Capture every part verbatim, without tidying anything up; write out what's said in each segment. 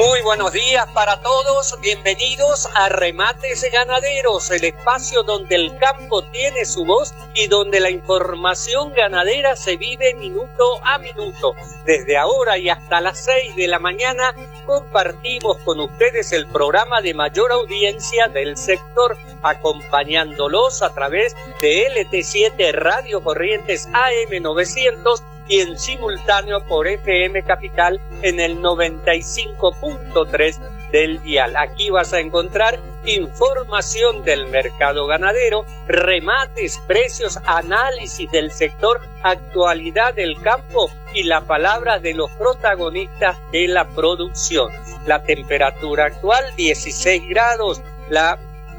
Muy buenos días para todos, bienvenidos a Remates Ganaderos, el espacio donde el campo tiene su voz y donde la información ganadera se vive minuto a minuto. Desde ahora y hasta las seis de la mañana compartimos con ustedes el programa de mayor audiencia del sector, acompañándolos a través de L T siete Radio Corrientes A M novecientos y en simultáneo por F M Capital en el noventa y cinco punto tres del dial. Aquí vas a encontrar información del mercado ganadero, remates, precios, análisis del sector, actualidad del campo y la palabra de los protagonistas de la producción. La temperatura actual dieciséis grados, la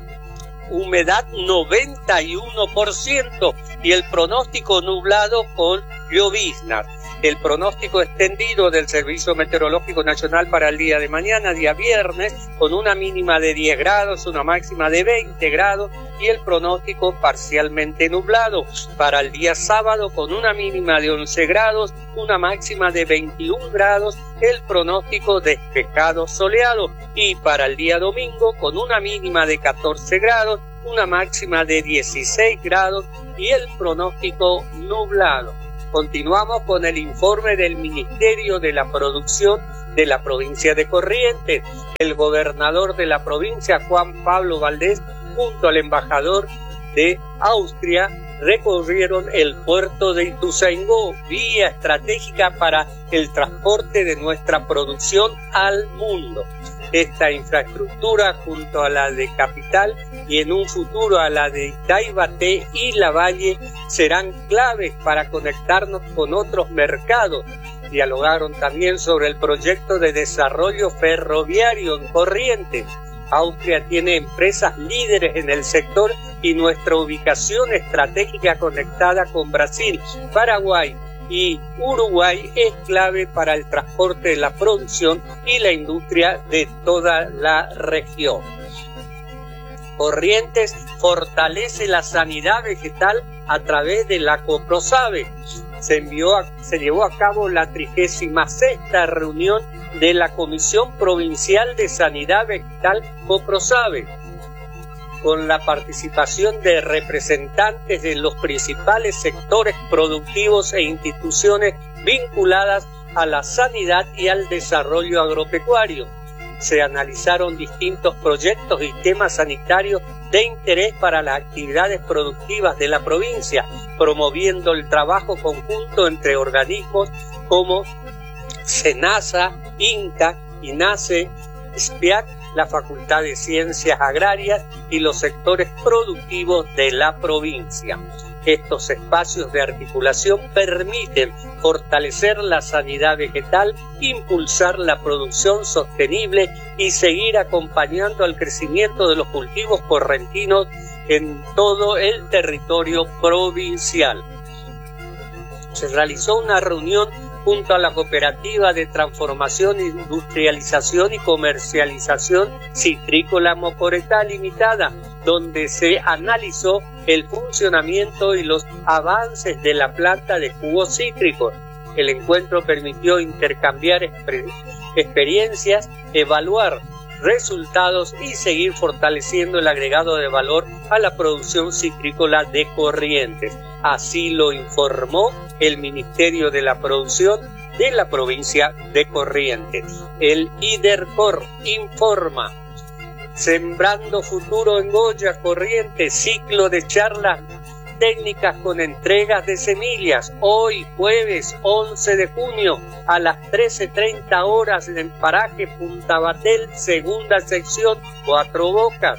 humedad noventa y uno por ciento y el pronóstico nublado con lloviznas. El pronóstico extendido del Servicio Meteorológico Nacional para el día de mañana, día viernes, con una mínima de diez grados, una máxima de veinte grados y el pronóstico parcialmente nublado. Para el día sábado, con una mínima de once grados, una máxima de veintiún grados, el pronóstico despejado soleado. Y para el día domingo, con una mínima de catorce grados, una máxima de dieciséis grados y el pronóstico nublado. Continuamos con el informe del Ministerio de la Producción de la provincia de Corrientes. El gobernador de la provincia, Juan Pablo Valdés, junto al embajador de Austria, recorrieron el puerto de Ituzaingó, vía estratégica para el transporte de nuestra producción al mundo. Esta infraestructura, junto a la de Capital y en un futuro a la de Itaibaté y Lavalle, serán claves para conectarnos con otros mercados. Dialogaron también sobre el proyecto de desarrollo ferroviario en Corrientes. Austria tiene empresas líderes en el sector y nuestra ubicación estratégica conectada con Brasil, Paraguay y Uruguay es clave para el transporte de la producción y la industria de toda la región. Corrientes fortalece la sanidad vegetal a través de la Coprosabe. Se, envió a, se llevó a cabo la trigésima sexta reunión de la Comisión Provincial de Sanidad Vegetal Coprosabe, con la participación de representantes de los principales sectores productivos e instituciones vinculadas a la sanidad y al desarrollo agropecuario. Se analizaron distintos proyectos y temas sanitarios de interés para las actividades productivas de la provincia, promoviendo el trabajo conjunto entre organismos como SENASA, INCA, INASE, SPIAC, la Facultad de Ciencias Agrarias y los sectores productivos de la provincia. Estos espacios de articulación permiten fortalecer la sanidad vegetal, impulsar la producción sostenible y seguir acompañando al crecimiento de los cultivos correntinos en todo el territorio provincial. Se realizó una reunión junto a la Cooperativa de Transformación, Industrialización y Comercialización Citrícola Mocoretá Limitada, donde se analizó el funcionamiento y los avances de la planta de jugos cítricos. El encuentro permitió intercambiar exper- experiencias, evaluar resultados y seguir fortaleciendo el agregado de valor a la producción citrícola de Corrientes. Así lo informó el Ministerio de la Producción de la provincia de Corrientes. El IDERCOR informa: Sembrando Futuro en Goya, Corrientes, ciclo de charlas técnicas con entregas de semillas, hoy jueves once de junio a las trece treinta horas en Paraje Punta Batel, segunda sección, Cuatro Bocas.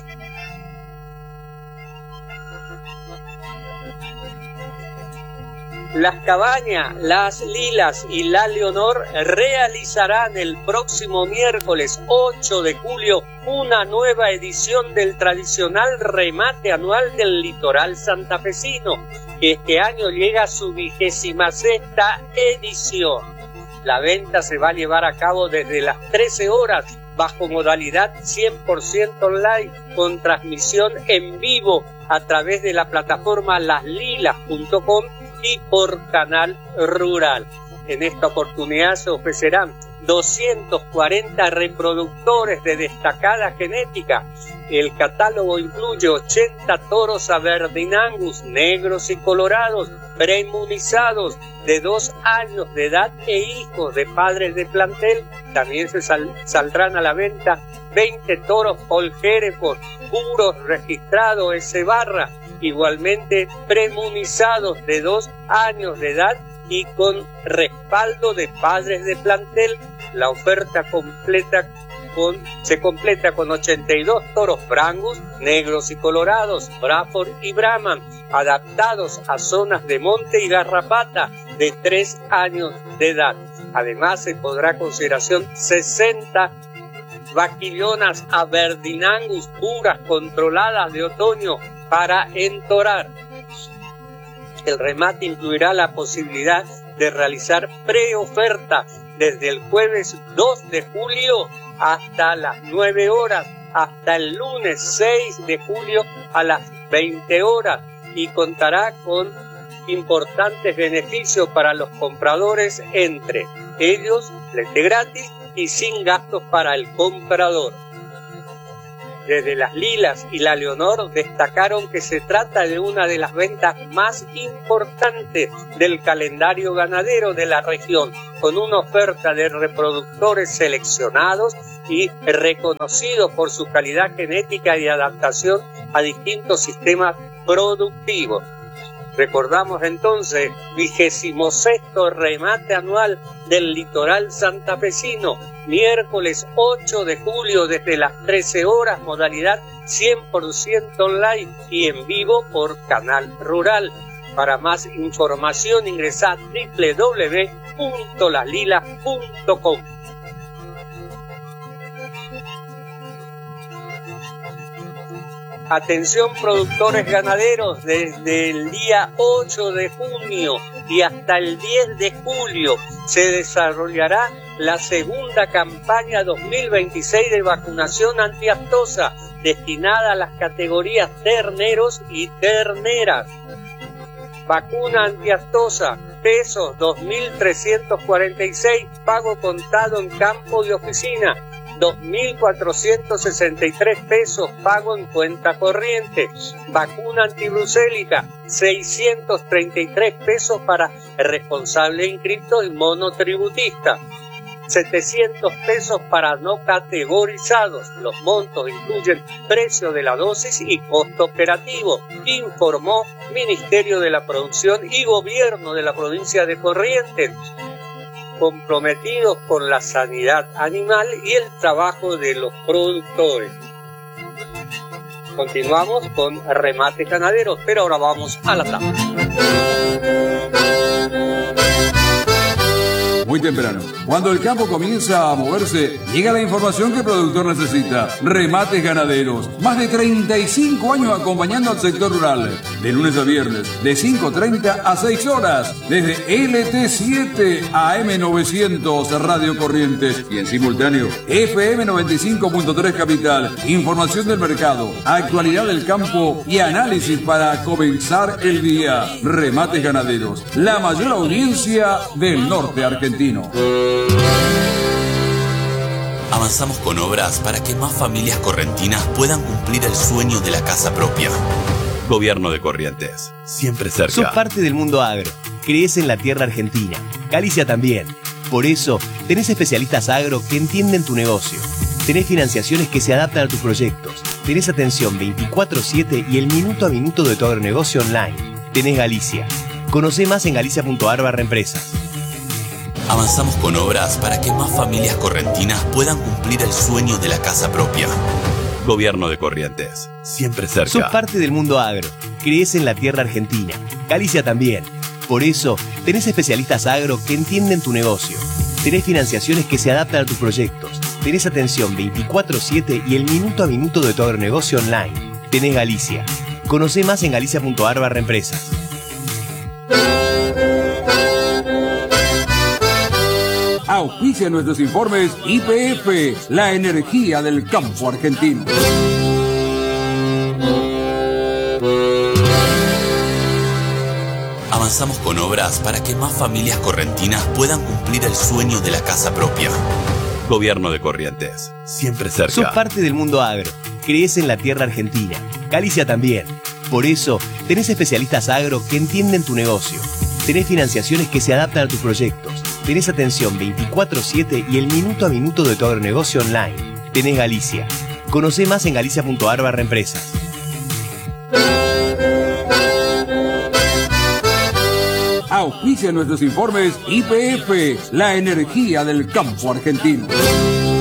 Las Cabañas, Las Lilas y La Leonor realizarán el próximo miércoles ocho de julio una nueva edición del tradicional remate anual del litoral santafesino, que este año llega a su vigésima sexta edición. La venta se va a llevar a cabo desde las trece horas bajo modalidad cien por ciento online, con transmisión en vivo a través de la plataforma las lilas punto com y por Canal Rural. En esta oportunidad se ofrecerán doscientos cuarenta reproductores de destacada genética. El catálogo incluye ochenta toros Aberdeen Angus, negros y colorados, premunizados de dos años de edad e hijos de padres de plantel. También se sal, saldrán a la venta veinte toros Paul Hereford, puros registrados S barra, igualmente premunizados de dos años de edad y con respaldo de padres de plantel. La oferta completa con, se completa con ochenta y dos toros Brangus, negros y colorados, Braford y Brahman, adaptados a zonas de monte y garrapata de tres años de edad. Además, se podrá a consideración sesenta vaquillonas Aberdeen Angus puras controladas de otoño para entorar. El remate incluirá la posibilidad de realizar preoferta desde el jueves dos de julio hasta las nueve horas, hasta el lunes seis de julio a las veinte horas, y contará con importantes beneficios para los compradores, entre ellos flete gratis y sin gastos para el comprador. Desde Las Lilas y La Leonor destacaron que se trata de una de las ventas más importantes del calendario ganadero de la región, con una oferta de reproductores seleccionados y reconocidos por su calidad genética y adaptación a distintos sistemas productivos. Recordamos entonces, vigésimo sexto remate anual del litoral santafesino, miércoles ocho de julio desde las trece horas, modalidad cien por ciento online y en vivo por Canal Rural. Para más información ingresa a doble u doble u doble u punto las lilas punto com. Atención productores ganaderos, desde el día ocho de junio y hasta el diez de julio se desarrollará la segunda campaña dos mil veintiséis de vacunación antiaftosa destinada a las categorías terneros y terneras. Vacuna antiaftosa, pesos dos mil trescientos cuarenta y seis, pago contado en campo y oficina. dos mil cuatrocientos sesenta y tres pesos pago en cuenta corriente. Vacuna antibrucélica, seiscientos treinta y tres pesos para responsable inscripto y monotributista. setecientos pesos para no categorizados. Los montos incluyen precio de la dosis y costo operativo, informó Ministerio de la Producción y Gobierno de la provincia de Corrientes, comprometidos con la sanidad animal y el trabajo de los productores. Continuamos con remates ganaderos, pero ahora vamos a la tabla. Muy temprano, cuando el campo comienza a moverse, llega la información que el productor necesita. Remates Ganaderos, más de treinta y cinco años acompañando al sector rural, de lunes a viernes, de cinco treinta a seis horas, desde L T siete A M novecientos Radio Corrientes y en simultáneo F M noventa y cinco punto tres Capital. Información del mercado, actualidad del campo y análisis para comenzar el día. Remates Ganaderos, la mayor audiencia del norte argentino. Avanzamos con obras para que más familias correntinas puedan cumplir el sueño de la casa propia. Gobierno de Corrientes, siempre cerca. Sos parte del mundo agro. Crees en la tierra argentina. Galicia también. Por eso, tenés especialistas agro que entienden tu negocio. Tenés financiaciones que se adaptan a tus proyectos. Tenés atención veinticuatro siete y el minuto a minuto de tu agronegocio online. Tenés Galicia. Conocé más en galicia punto ar barra empresas. Avanzamos con obras para que más familias correntinas puedan cumplir el sueño de la casa propia. Gobierno de Corrientes, siempre cerca. Sos parte del mundo agro. Crees en la tierra argentina. Galicia también. Por eso, tenés especialistas agro que entienden tu negocio. Tenés financiaciones que se adaptan a tus proyectos. Tenés atención veinticuatro siete y el minuto a minuto de tu agronegocio online. Tenés Galicia. Conocé más en galicia punto ar barra empresas. Auspicia nuestros informes Y P F, la energía del campo argentino. Avanzamos con obras para que más familias correntinas puedan cumplir el sueño de la casa propia. Gobierno de Corrientes, siempre cerca. Sos parte del mundo agro. Crees en la tierra argentina. Galicia también. Por eso, tenés especialistas agro que entienden tu negocio. Tenés financiaciones que se adaptan a tus proyectos. Tenés atención veinticuatro siete y el minuto a minuto de tu agronegocio online. Tenés Galicia. Conocé más en galicia punto ar barra empresas. Auspicia nuestros informes Y P F, la energía del campo argentino.